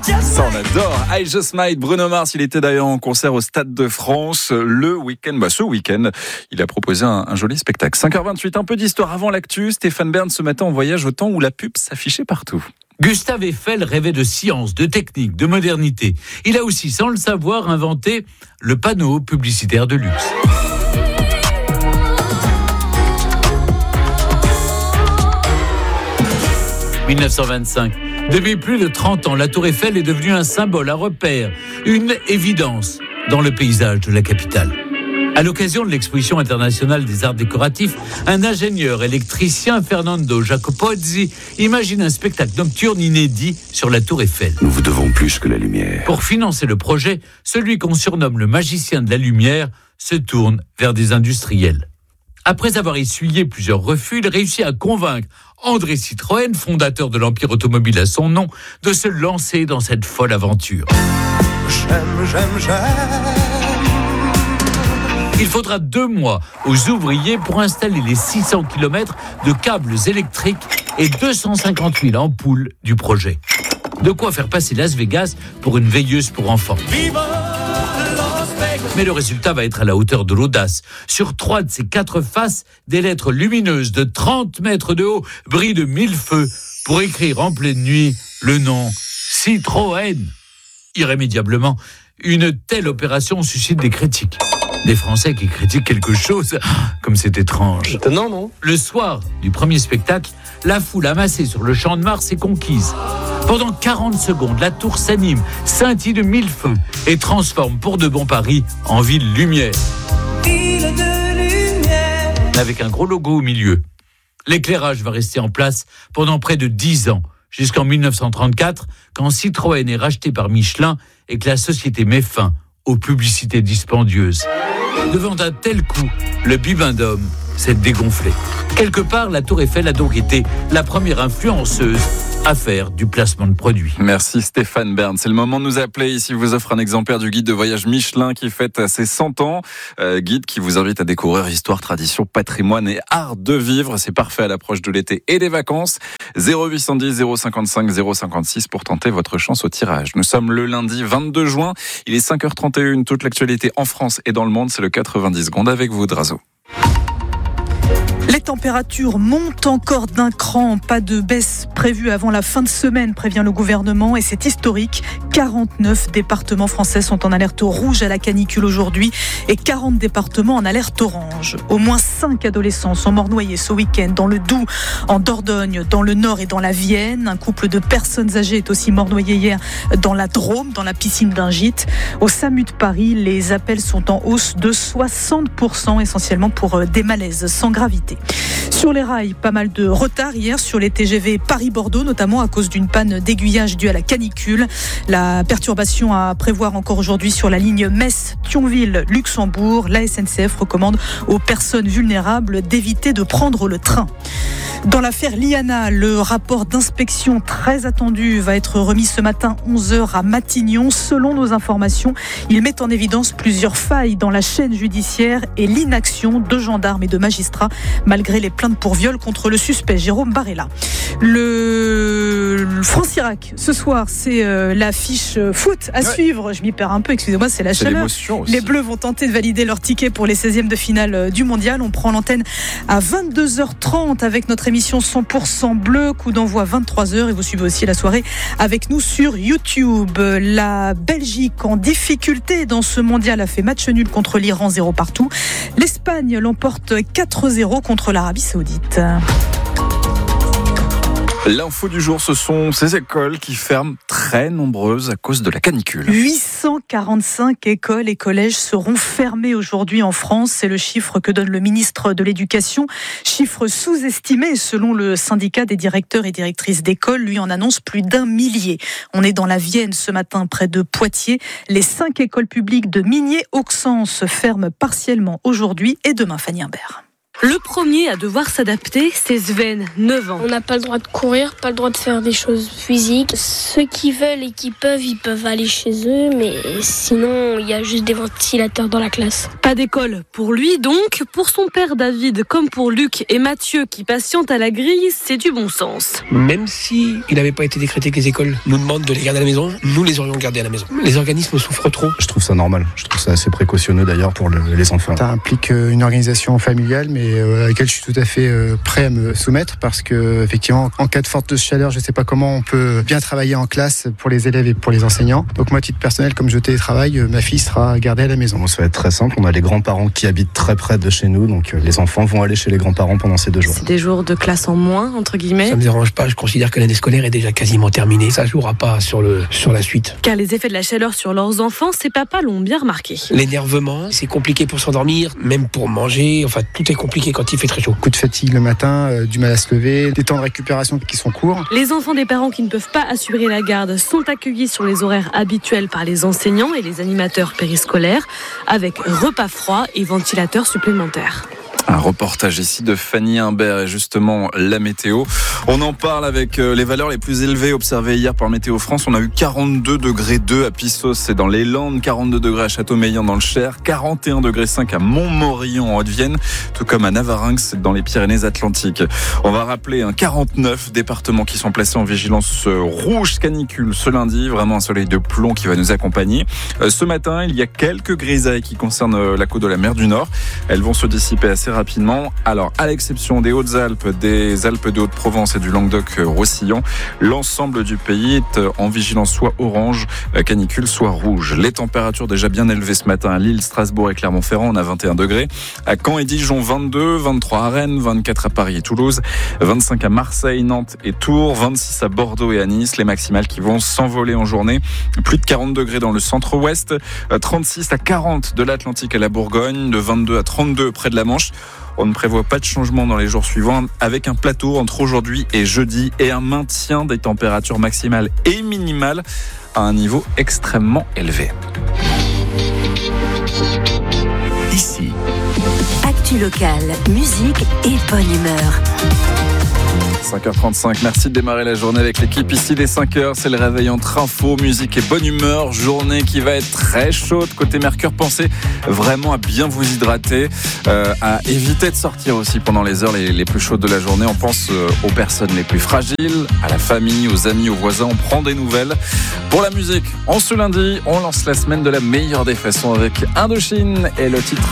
Ça, on adore. I Just Might, Bruno Mars, il était d'ailleurs en concert au Stade de France ce week-end. Il a proposé un joli spectacle. 5h28, un peu d'histoire avant l'actu. Stéphane Bern, ce matin, en voyage au temps où la pub s'affichait partout. Gustave Eiffel rêvait de science, de technique, de modernité. Il a aussi, sans le savoir, inventé le panneau publicitaire de luxe. « 1925. Depuis plus de 30 ans, la Tour Eiffel est devenue un symbole, un repère, une évidence dans le paysage de la capitale. À l'occasion de l'exposition internationale des arts décoratifs, un ingénieur électricien, Fernando Jacopozzi, imagine un spectacle nocturne inédit sur la Tour Eiffel. Nous vous devons plus que la lumière. Pour financer le projet, celui qu'on surnomme le magicien de la lumière se tourne vers des industriels. Après avoir essuyé plusieurs refus, il réussit à convaincre André Citroën, fondateur de l'Empire automobile à son nom, de se lancer dans cette folle aventure. J'aime. Il faudra 2 mois aux ouvriers pour installer les 600 km de câbles électriques et 250 000 ampoules du projet. De quoi faire passer Las Vegas pour une veilleuse pour enfants. Mais le résultat va être à la hauteur de l'audace. Sur 3 de ces 4 faces, des lettres lumineuses de 30 mètres de haut brillent de 1000 feux pour écrire en pleine nuit le nom Citroën. Irrémédiablement, une telle opération suscite des critiques. Des Français qui critiquent quelque chose, comme c'est étrange. Non. Le soir du premier spectacle, la foule amassée sur le Champ de Mars est conquise. Pendant 40 secondes, la tour s'anime, scintille de 1000 feux et transforme pour de bon Paris en ville lumière. Ville de lumière. Avec un gros logo au milieu. L'éclairage va rester en place pendant près de 10 ans, jusqu'en 1934, quand Citroën est racheté par Michelin et que la société met fin aux publicités dispendieuses. Devant un tel coup, le bibendum s'est dégonflé. Quelque part, la Tour Eiffel a donc été la première influenceuse à faire du placement de produits. Merci Stéphane Bern. C'est le moment de nous appeler. Ici, vous offre un exemplaire du guide de voyage Michelin qui fête ses 100 ans. Guide qui vous invite à découvrir histoire, tradition, patrimoine et art de vivre. C'est parfait à l'approche de l'été et des vacances. 0810 055 056 pour tenter votre chance au tirage. Nous sommes le lundi 22 juin. Il est 5h31. Toute l'actualité en France et dans le monde, c'est le 90 secondes avec vous, Drazo. Les températures montent encore d'un cran. Pas de baisse prévue avant la fin de semaine, prévient le gouvernement. Et c'est historique. 49 départements français sont en alerte rouge à la canicule aujourd'hui et 40 départements en alerte orange. Au moins 5 adolescents sont morts noyés ce week-end dans le Doubs, en Dordogne, dans le Nord et dans la Vienne. Un couple de personnes âgées est aussi mort noyé hier dans la Drôme, dans la piscine d'un gîte. Au SAMU de Paris, les appels sont en hausse de 60%, essentiellement pour des malaises sans gravité. Sur les rails, pas mal de retard hier sur les TGV Paris-Bordeaux, notamment à cause d'une panne d'aiguillage due à la canicule. La perturbation à prévoir encore aujourd'hui sur la ligne Metz-Thionville-Luxembourg. La SNCF recommande aux personnes vulnérables d'éviter de prendre le train. Dans l'affaire Liana, le rapport d'inspection très attendu va être remis ce matin 11h à Matignon. Selon nos informations, il met en évidence plusieurs failles dans la chaîne judiciaire et l'inaction de gendarmes et de magistrats malgré les plaintes pour viol contre le suspect Jérôme Barella. Le France-Irak, ce soir, c'est l'affiche foot à suivre. Je m'y perds un peu, excusez-moi, c'est la chaleur. Les Bleus vont tenter de valider leur ticket pour les 16e de finale du Mondial. On prend l'antenne à 22h30 avec notre émission 100% bleu, coup d'envoi 23h, et vous suivez aussi la soirée avec nous sur YouTube. La Belgique en difficulté dans ce mondial a fait match nul contre l'Iran, 0 partout. L'Espagne l'emporte 4-0 contre l'Arabie Saoudite. L'info du jour, ce sont ces écoles qui ferment, très nombreuses à cause de la canicule. 845 écoles et collèges seront fermés aujourd'hui en France. C'est le chiffre que donne le ministre de l'Éducation. Chiffre sous-estimé selon le syndicat des directeurs et directrices d'école. Lui en annonce plus d'1 millier. On est dans la Vienne ce matin, près de Poitiers. Les 5 écoles publiques de Migné-Auxances ferment partiellement aujourd'hui et demain, Fanny Imbert. Le premier à devoir s'adapter, c'est Sven, 9 ans. On n'a pas le droit de courir, pas le droit de faire des choses physiques. Ceux qui veulent et qui peuvent, ils peuvent aller chez eux, mais sinon, il y a juste des ventilateurs dans la classe. Pas d'école pour lui donc. Pour son père David, comme pour Luc et Mathieu qui patientent à la grille, c'est du bon sens. Même si il n'avait pas été décrété que les écoles nous demandent de les garder à la maison, nous les aurions gardés à la maison. Les organismes souffrent trop. Je trouve ça normal. Je trouve ça assez précautionneux d'ailleurs pour les enfants. Ça implique une organisation familiale, mais à laquelle je suis tout à fait prêt à me soumettre parce que effectivement, en cas de forte chaleur, je ne sais pas comment on peut bien travailler en classe pour les élèves et pour les enseignants. Donc moi, à titre personnel, comme je télétravaille, ma fille sera gardée à la maison. Bon, ça va être très simple. On a les grands-parents qui habitent très près de chez nous, donc les enfants vont aller chez les grands-parents pendant ces 2 jours. C'est des jours de classe en moins, entre guillemets. Ça me dérange pas. Je considère que l'année scolaire est déjà quasiment terminée. Ça jouera pas sur la suite. Car les effets de la chaleur sur leurs enfants, ces papas l'ont bien remarqué. L'énervement, c'est compliqué pour s'endormir, même pour manger. Enfin, tout est compliqué quand il fait très chaud. Coup de fatigue le matin, du mal à se lever, des temps de récupération qui sont courts. Les enfants des parents qui ne peuvent pas assurer la garde sont accueillis sur les horaires habituels par les enseignants et les animateurs périscolaires, avec repas froids et ventilateurs supplémentaires. Un reportage ici de Fanny Imbert et justement la météo. On en parle avec les valeurs les plus élevées observées hier par Météo France. On a eu 42 degrés 2 à Pissos, c'est dans les Landes, 42 degrés à Châteaumeillan dans le Cher, 41 degrés 5 à Montmorillon en Haute-Vienne, tout comme à Navarinx dans les Pyrénées-Atlantiques. On va rappeler 49 départements qui sont placés en vigilance rouge canicule ce lundi. Vraiment un soleil de plomb qui va nous accompagner. Ce matin, il y a quelques grisailles qui concernent la côte de la mer du Nord. Elles vont se dissiper assez rapidement. Alors, à l'exception des Hautes-Alpes, des Alpes de Haute-Provence et du Languedoc-Roussillon, l'ensemble du pays est en vigilance soit orange, canicule, soit rouge. Les températures déjà bien élevées ce matin à Lille, Strasbourg et Clermont-Ferrand, on a 21 degrés. À Caen et Dijon, 22, 23 à Rennes, 24 à Paris et Toulouse, 25 à Marseille, Nantes et Tours, 26 à Bordeaux et à Nice. Les maximales qui vont s'envoler en journée. Plus de 40 degrés dans le centre-ouest, 36 à 40 de l'Atlantique à la Bourgogne, de 22 à 32 près de la Manche. On ne prévoit pas de changement dans les jours suivants, avec un plateau entre aujourd'hui et jeudi et un maintien des températures maximales et minimales à un niveau extrêmement élevé. Ici, actu locale, musique et bonne humeur. 5h35, merci de démarrer la journée avec l'équipe ici dès 5h, c'est le réveil entre info, musique et bonne humeur, journée qui va être très chaude côté Mercure, pensez vraiment à bien vous hydrater, à éviter de sortir aussi pendant les heures les plus chaudes de la journée, on pense aux personnes les plus fragiles, à la famille, aux amis, aux voisins, on prend des nouvelles. Pour la musique, en ce lundi, on lance la semaine de la meilleure des façons avec Indochine et le titre